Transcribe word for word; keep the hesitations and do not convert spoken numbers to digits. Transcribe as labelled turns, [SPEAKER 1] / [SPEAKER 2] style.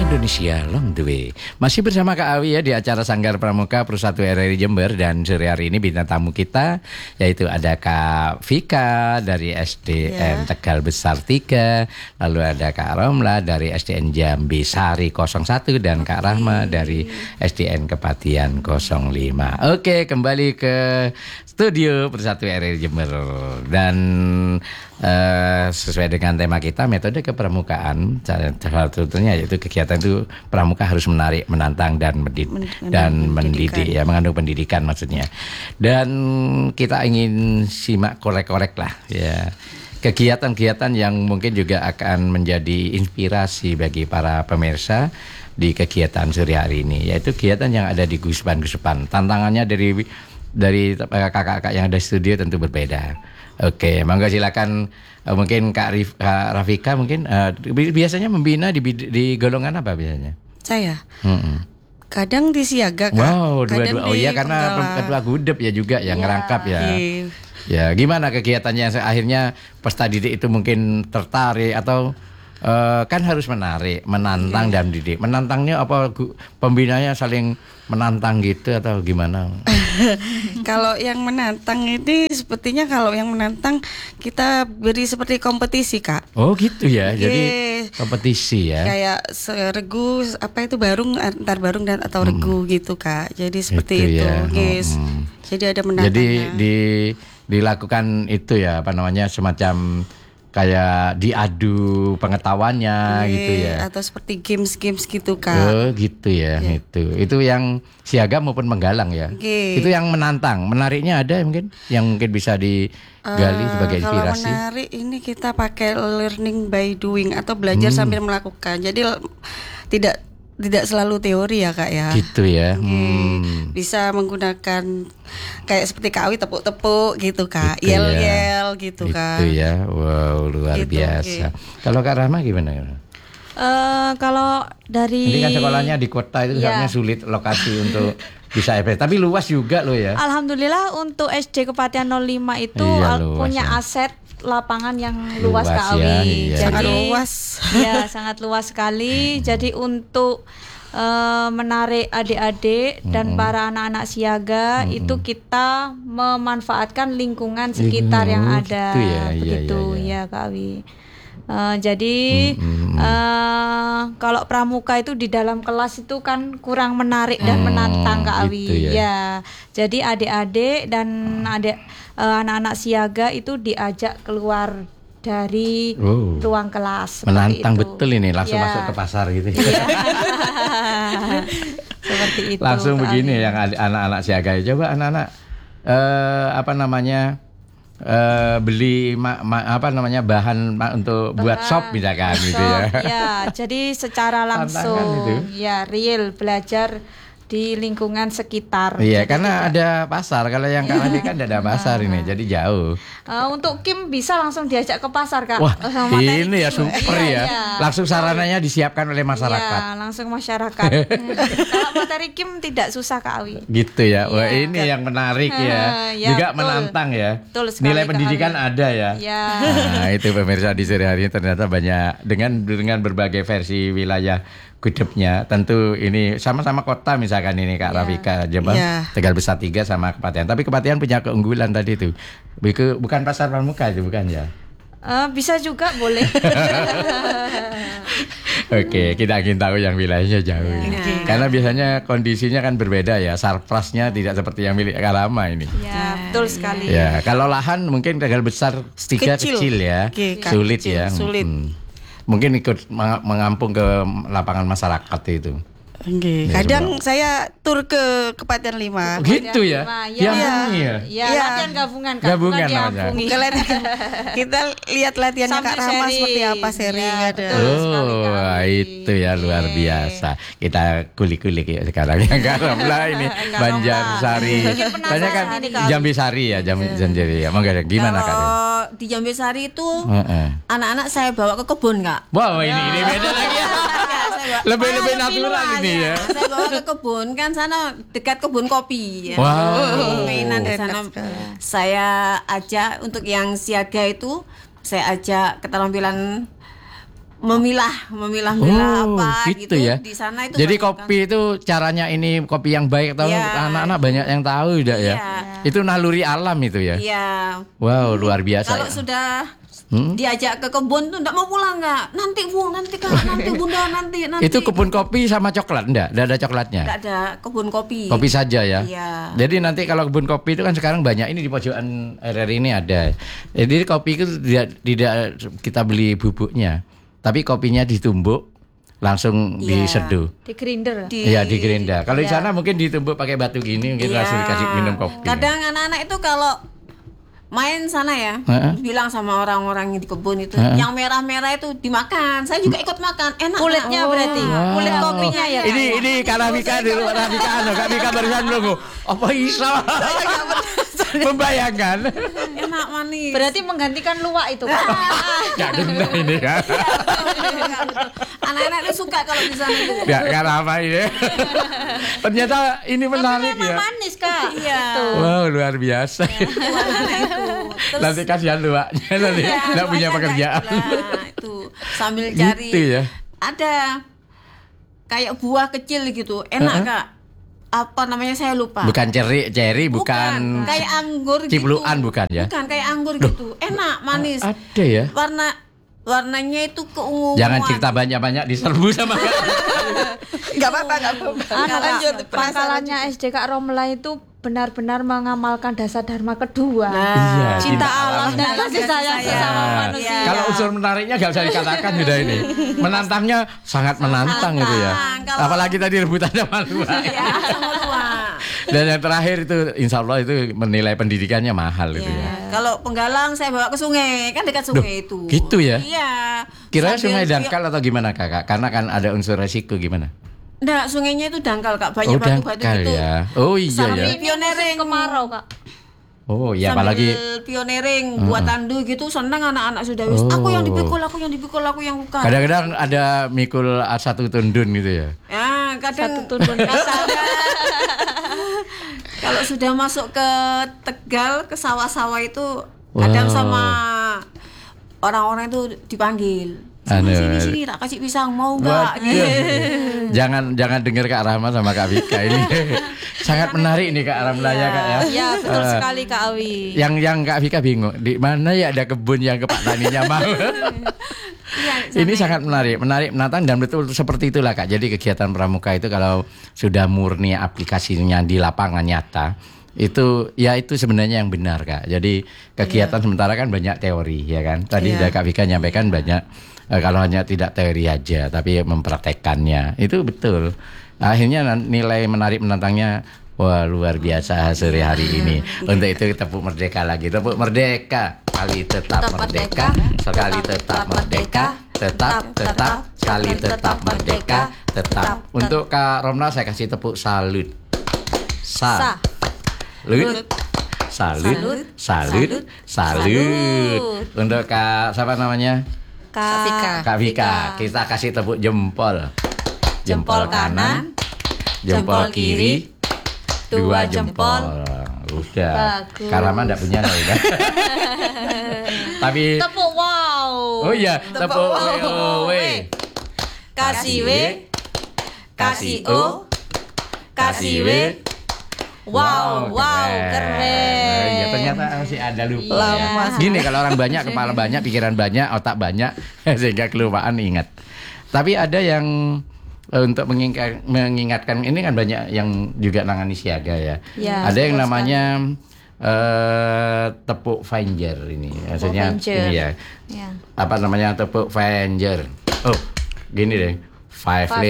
[SPEAKER 1] Indonesia Long the Way. Masih bersama Kak Awi ya di acara Sanggar Pramuka Persatu R R I Jember, dan sore hari ini bintang tamu kita yaitu ada Kak Vika dari S D N yeah. Tegal Besar tiga, lalu ada Kak Romla dari S D N Jambi Sari nol satu dan Kak Rahma dari S D N Kepatian nol lima. Oke, kembali ke studio Persatu R R I Jember, dan uh, sesuai dengan tema kita metode kepramukaan, salah satunya yaitu kegiatan itu pramuka harus menarik, menantang dan mendid- Men- dan mendidik ya, mengandung pendidikan maksudnya. Dan kita ingin simak korek-korek lah ya, kegiatan-kegiatan yang mungkin juga akan menjadi inspirasi bagi para pemirsa di kegiatan sore hari ini, yaitu kegiatan yang ada di Gusupan-Gusupan. Tantangannya dari dari kakak-kakak yang ada di studio tentu berbeda. Oke, monggo silakan. Uh, mungkin Kak, Rif, Kak Rafika mungkin uh, biasanya membina di, di golongan apa biasanya?
[SPEAKER 2] Saya.
[SPEAKER 1] Mm-mm.
[SPEAKER 2] Kadang di siaga, Kak.
[SPEAKER 1] Wow, dua-dua. Oh iya, karena
[SPEAKER 2] Penggala.
[SPEAKER 1] ketua gudep ya juga yang ya, ngerangkap ya.
[SPEAKER 2] Iya.
[SPEAKER 1] Ya, gimana kegiatannya akhirnya peserta didik itu mungkin tertarik atau uh, kan harus menarik, menantang yeah. dan didik. Menantangnya apa, pembinanya saling menantang gitu atau gimana?
[SPEAKER 2] Kalau yang menantang ini sepertinya kalau yang menantang kita beri seperti kompetisi, Kak.
[SPEAKER 1] Oh gitu ya.
[SPEAKER 2] Oke.
[SPEAKER 1] Jadi kompetisi ya.
[SPEAKER 2] Kayak regu apa itu barung antar barung dan atau regu hmm. gitu, Kak. Jadi seperti itu. itu.
[SPEAKER 1] Ya.
[SPEAKER 2] Yes.
[SPEAKER 1] Hmm.
[SPEAKER 2] Jadi ada menantangnya.
[SPEAKER 1] Jadi di dilakukan itu ya, apa namanya, semacam kayak diadu pengetahuannya. Ye, gitu ya.
[SPEAKER 2] Atau seperti games-games gitu, Kak.
[SPEAKER 1] Oh gitu ya, yeah. itu. Itu yang siaga maupun menggalang ya.
[SPEAKER 2] Okay.
[SPEAKER 1] Itu yang menantang. Menariknya ada mungkin yang mungkin bisa digali uh, sebagai inspirasi.
[SPEAKER 2] Kalau menarik ini kita pakai learning by doing atau belajar hmm. sambil melakukan. Jadi tidak tidak selalu teori ya, Kak ya.
[SPEAKER 1] Gitu ya.
[SPEAKER 2] Okay.
[SPEAKER 1] Hmm.
[SPEAKER 2] Bisa menggunakan kayak seperti Kak Awi tepuk-tepuk gitu, Kak.
[SPEAKER 1] Gitu
[SPEAKER 2] Yel-yel
[SPEAKER 1] ya.
[SPEAKER 2] gitu,
[SPEAKER 1] gitu
[SPEAKER 2] Kak.
[SPEAKER 1] Gitu ya. Wow, luar gitu, biasa. Okay. Kalau Kak Rahma gimana?
[SPEAKER 3] Uh, kalau dari
[SPEAKER 1] ini kan sekolahnya di kota itu
[SPEAKER 3] ya.
[SPEAKER 1] sebenarnya sulit lokasi untuk bisa efek, tapi luas juga loh ya.
[SPEAKER 3] Alhamdulillah untuk S D Kepatian nol lima itu
[SPEAKER 1] iya,
[SPEAKER 3] punya
[SPEAKER 1] ya.
[SPEAKER 3] aset lapangan yang luas, luas Kak Awi.
[SPEAKER 1] Ya, iya.
[SPEAKER 2] Sangat
[SPEAKER 3] Jadi
[SPEAKER 2] luas.
[SPEAKER 3] Ya, sangat luas sekali. Jadi untuk uh, menarik adik-adik mm-hmm. dan para anak-anak siaga mm-hmm. itu kita memanfaatkan lingkungan sekitar mm-hmm. yang ada.
[SPEAKER 1] Gitu ya,
[SPEAKER 3] begitu
[SPEAKER 1] iya, iya, iya.
[SPEAKER 3] ya Kak Awi. Uh, jadi mm-hmm. uh, kalau pramuka itu di dalam kelas itu kan kurang menarik dan hmm, menantang Kak Awi.
[SPEAKER 1] Gitu ya.
[SPEAKER 3] Ya, jadi adik-adik dan adik uh, anak-anak siaga itu diajak keluar dari oh, ruang kelas.
[SPEAKER 1] Menantang
[SPEAKER 3] itu.
[SPEAKER 1] Betul ini langsung
[SPEAKER 3] ya.
[SPEAKER 1] Masuk ke pasar gitu.
[SPEAKER 3] Seperti itu.
[SPEAKER 1] Langsung
[SPEAKER 3] Kak
[SPEAKER 1] begini
[SPEAKER 3] Awi.
[SPEAKER 1] Yang anak-anak siaga. Coba anak-anak uh, apa namanya? Uh, beli ma- ma- apa namanya bahan ma- untuk bahan, buat sop misalkan gitu ya.
[SPEAKER 3] Ya, jadi secara langsung ya real belajar di lingkungan sekitar.
[SPEAKER 1] Iya,
[SPEAKER 3] jadi
[SPEAKER 1] karena
[SPEAKER 3] tidak,
[SPEAKER 1] ada pasar. Kalau yang Kak Adi kan ada pasar ini, jadi jauh.
[SPEAKER 3] Uh, untuk Kim bisa langsung diajak ke pasar, Kak.
[SPEAKER 1] Wah, ini ya super ya.
[SPEAKER 3] Iya.
[SPEAKER 1] Langsung sarananya disiapkan oleh masyarakat.
[SPEAKER 3] Iya, langsung masyarakat. Kalau materi Kim tidak susah, Kak Awi.
[SPEAKER 1] Gitu ya. Wah, ya. Ini yang menarik ya. ya Juga betul. Menantang ya.
[SPEAKER 3] Betul sekali,
[SPEAKER 1] nilai pendidikan Kak ada ya.
[SPEAKER 3] Ya.
[SPEAKER 1] Nah, itu pemirsa di sore hari ini ternyata banyak dengan dengan berbagai versi wilayah gudepnya. Tentu ini sama-sama kota misalkan ini Kak yeah. Rafika Jember, yeah. Tegal Besar tiga sama Kepatian. Tapi Kepatian punya keunggulan tadi itu. Bukan pasar pramuka itu bukan ya?
[SPEAKER 3] Uh, bisa juga boleh.
[SPEAKER 1] Oke, kita ingin tahu yang wilayahnya jauh. Yeah. Karena biasanya kondisinya kan berbeda ya. Sarplasnya tidak seperti yang milik Kalama ini.
[SPEAKER 3] Ya, betul sekali.
[SPEAKER 1] Ya, kalau lahan mungkin Tegal Besar tiga kecil, kecil ya.
[SPEAKER 2] Okay,
[SPEAKER 1] sulit
[SPEAKER 2] kecil,
[SPEAKER 1] ya.
[SPEAKER 2] Sulit.
[SPEAKER 1] Hmm. Mungkin ikut mengampung ke lapangan masyarakat itu.
[SPEAKER 2] Okay. Ya, kadang sebenernya. Saya tur ke Kepatian lima.
[SPEAKER 1] Oh, gitu ya?
[SPEAKER 3] Ya,
[SPEAKER 1] ya.
[SPEAKER 3] ya. Ya, ya. Latihan gabungan Kak.
[SPEAKER 1] Gabungan namanya.
[SPEAKER 2] Kita lihat latihannya Kak Rahma seperti apa sering ya, ada.
[SPEAKER 1] Oh, sekali, itu ya luar yeah. biasa. Kita kulik-kulik ya sekarang ya Kak Ramla ini Banjarsari. Banyak kan Jambi Sari ya, Jambi Sari ya. Monggo gimana Kak?
[SPEAKER 4] Di Jambi Sari itu uh-uh. anak-anak saya bawa ke kebun Kak.
[SPEAKER 1] Wow, ini ini beda lagi ya. Lebih-lebih natural ini ya.
[SPEAKER 4] Saya bawa ke kebun kan sana dekat kebun kopi ya.
[SPEAKER 1] Wow.
[SPEAKER 4] Mainan di sana. Saya ajak untuk yang siaga itu saya ajak keterampilan memilah, memilah-milah
[SPEAKER 1] Oh,
[SPEAKER 4] apa
[SPEAKER 1] gitu,
[SPEAKER 4] gitu,
[SPEAKER 1] ya.
[SPEAKER 4] di sana itu.
[SPEAKER 1] Jadi
[SPEAKER 4] banyak
[SPEAKER 1] kopi itu caranya ini kopi yang baik atau
[SPEAKER 4] Iya.
[SPEAKER 1] anak-anak banyak yang tahu tidak ya?
[SPEAKER 4] Iya.
[SPEAKER 1] Itu naluri alam itu ya.
[SPEAKER 4] kan. Iya.
[SPEAKER 1] Wow, luar biasa.
[SPEAKER 4] Kalau
[SPEAKER 1] ya.
[SPEAKER 4] sudah
[SPEAKER 1] Hmm?
[SPEAKER 4] diajak ke kebun tuh enggak mau pulang enggak? Nanti Bu, nanti Kak, nanti Bunda, nanti nanti.
[SPEAKER 1] Itu kebun kopi sama coklat enggak? Enggak ada coklatnya.
[SPEAKER 4] Enggak ada kebun kopi.
[SPEAKER 1] Kopi saja ya.
[SPEAKER 4] Iya.
[SPEAKER 1] Jadi nanti kalau kebun kopi itu kan sekarang banyak, ini di pojokan R R ini ada. Jadi kopi itu tidak tidak kita beli bubuknya, tapi kopinya ditumbuk langsung
[SPEAKER 4] Iya.
[SPEAKER 1] diseduh.
[SPEAKER 3] Di grinder.
[SPEAKER 4] Di-
[SPEAKER 1] Iya, di gerinda. Kalau di
[SPEAKER 4] Iya.
[SPEAKER 1] sana mungkin ditumbuk pakai batu gini, mungkin
[SPEAKER 4] Iya.
[SPEAKER 1] langsung dikasih minum kopi.
[SPEAKER 4] Kadang anak-anak itu kalau main sana ya,
[SPEAKER 1] Heeh.
[SPEAKER 4] bilang sama orang-orang yang di kebun itu,
[SPEAKER 1] Heeh.
[SPEAKER 4] yang merah-merah itu dimakan. Saya juga ikut makan, enak.
[SPEAKER 3] Kulitnya
[SPEAKER 4] Kak.
[SPEAKER 3] berarti.
[SPEAKER 1] Wow.
[SPEAKER 3] Kulit kopinya ya.
[SPEAKER 1] Ini ini karena Mika di luar Mika anu, Kak Mika barusan nunggu. Apa iso? Membayangkan.
[SPEAKER 4] Enak manis.
[SPEAKER 3] Berarti menggantikan luwak itu, Kak.
[SPEAKER 1] Enggak kena ini ya.
[SPEAKER 4] Anak-anak itu suka kalau di sana itu.
[SPEAKER 1] Ya karena apa ini? Ternyata ini menarik
[SPEAKER 3] Memang
[SPEAKER 1] ya.
[SPEAKER 3] manis, Kak.
[SPEAKER 4] Iya.
[SPEAKER 1] Wow, luar biasa.
[SPEAKER 4] Anak-anak itu. Terus
[SPEAKER 1] Nanti kasihan luaknya nanti
[SPEAKER 4] ya,
[SPEAKER 1] enggak punya
[SPEAKER 4] makanya
[SPEAKER 1] pekerjaan.
[SPEAKER 4] itulah, itu sambil cari.
[SPEAKER 1] Gitu ya.
[SPEAKER 4] Ada kayak buah kecil gitu, enak
[SPEAKER 1] Heeh.
[SPEAKER 4] Kak. Apa namanya saya lupa.
[SPEAKER 1] Bukan ceri, ceri bukan,
[SPEAKER 4] kayak anggur gitu.
[SPEAKER 1] cipluan bukan ya?
[SPEAKER 4] Bukan kayak anggur gitu. Enak, manis.
[SPEAKER 1] Ada ya.
[SPEAKER 4] Warna warnanya itu keunguan.
[SPEAKER 1] Jangan cerita banyak-banyak diserbu sama Kak.
[SPEAKER 2] Nggak apa-apa, nggak apa-apa.
[SPEAKER 3] Anu,
[SPEAKER 2] Lanjut.
[SPEAKER 3] pangkalannya S D Kak Romla itu benar-benar mengamalkan dasar dharma kedua.
[SPEAKER 1] Iya,
[SPEAKER 3] cinta
[SPEAKER 1] cinta
[SPEAKER 3] alam
[SPEAKER 1] alam
[SPEAKER 3] dan kasih sayang sesama
[SPEAKER 1] Nah,
[SPEAKER 3] manusia.
[SPEAKER 1] kalau unsur menariknya nggak usah dikatakan sudah ini. Menantangnya sangat menantang itu ya.
[SPEAKER 4] Kalau-
[SPEAKER 1] Apalagi tadi rebutan sama luar.
[SPEAKER 4] Ya, sama tua.
[SPEAKER 1] Dan yang terakhir itu insya Allah itu menilai pendidikannya mahal itu ya.
[SPEAKER 4] Ya. Kalau Penggalang saya bawa ke sungai, kan dekat sungai itu.
[SPEAKER 1] gitu ya?
[SPEAKER 4] Iya.
[SPEAKER 1] Kira
[SPEAKER 4] Sambil-
[SPEAKER 1] sungai dangkal atau gimana Kakak? Karena kan ada unsur resiko gimana?
[SPEAKER 4] Nggak, sungainya itu dangkal Kak, banyak
[SPEAKER 1] Oh,
[SPEAKER 4] batu-batu
[SPEAKER 1] dangkal
[SPEAKER 4] gitu.
[SPEAKER 1] ya. Oh iya
[SPEAKER 4] Sambil
[SPEAKER 1] ya.
[SPEAKER 4] pionering
[SPEAKER 3] kemarau, Kak.
[SPEAKER 1] Oh iya
[SPEAKER 4] Sambil
[SPEAKER 1] apalagi
[SPEAKER 4] pionering buat tandu gitu, senang anak-anak sudah wis. Aku yang dipikul, aku yang dipikul, aku yang bukan.
[SPEAKER 1] kadang-kadang ada mikul satu tundun gitu ya.
[SPEAKER 4] Ya, kadang
[SPEAKER 3] Satu tundun kasar.
[SPEAKER 4] kalau sudah masuk ke Tegal, ke sawah-sawah itu kadang
[SPEAKER 1] Wow.
[SPEAKER 4] sama orang-orang itu dipanggil.
[SPEAKER 1] Anu.
[SPEAKER 4] Sini, sini, sini, tak kasih pisang, mau nggak?
[SPEAKER 1] Waduh.
[SPEAKER 4] Gitu.
[SPEAKER 1] jangan jangan dengar Kak Rahma sama Kak Vika ini. Sangat menarik nih Kak Rahma ya Kak ya.
[SPEAKER 3] Ya, betul
[SPEAKER 1] Eh,
[SPEAKER 3] sekali Kak Awi.
[SPEAKER 1] Yang yang Kak Vika bingung, di mana ya ada kebun yang ke Pak Taninya mau. Ini sangat menarik, menarik, menantang dan betul seperti itulah Kak. Jadi kegiatan pramuka itu kalau sudah murni aplikasinya di lapangan nyata, itu ya itu sebenarnya yang benar Kak. Jadi kegiatan sementara kan banyak teori ya kan. Tadi
[SPEAKER 2] Iya.
[SPEAKER 1] sudah Kak Vika nyampaikan banyak eh, kalau hanya tidak teori aja tapi mempraktekannya. Itu betul. Akhirnya nan- nilai menarik menantangnya wah luar biasa sore hari ini. Untuk itu tepuk merdeka lagi. Tepuk merdeka. Sekali tetap,
[SPEAKER 3] Tetap
[SPEAKER 1] merdeka,
[SPEAKER 3] merdeka,
[SPEAKER 1] sekali
[SPEAKER 3] tetap,
[SPEAKER 1] tetap
[SPEAKER 3] tetap
[SPEAKER 1] merdeka, tetap, tetap, sekali tetap merdeka, tetap. Untuk Kak Romla saya kasih tepuk salut.
[SPEAKER 3] Sa.
[SPEAKER 1] Salut. Salut. Salut. Salut. Untuk Kak siapa namanya?
[SPEAKER 3] Kak
[SPEAKER 2] Vika.
[SPEAKER 1] Kak Vika. Kita kasih tepuk jempol.
[SPEAKER 3] Jempol kanan,
[SPEAKER 1] jempol
[SPEAKER 3] jempol
[SPEAKER 1] kiri,
[SPEAKER 3] kiri, dua jempol.
[SPEAKER 1] Udah.
[SPEAKER 3] Bagus.
[SPEAKER 1] Karama enggak punya enggak udah. Tapi
[SPEAKER 3] Tepuk wow.
[SPEAKER 1] oh iya, tepuk W.
[SPEAKER 3] Kasih W, kasih O, kasih W. Wow, wow, keren.
[SPEAKER 1] Ya ternyata masih ada lupa.
[SPEAKER 3] Lama
[SPEAKER 1] Ya. Gini kalau orang banyak, kepala banyak, pikiran banyak, otak banyak, sehingga kelupaan ingat. Tapi ada yang eh, untuk mengingat, mengingatkan ini kan banyak yang juga nangani siaga ya.
[SPEAKER 3] Ya,
[SPEAKER 1] ada yang
[SPEAKER 3] betul
[SPEAKER 1] namanya eh, tepuk Venger ini. Maksudnya
[SPEAKER 3] Venger.
[SPEAKER 1] ini ya.
[SPEAKER 3] Ya.
[SPEAKER 1] Apa namanya tepuk Venger? Oh, gini deh. Five,
[SPEAKER 3] Five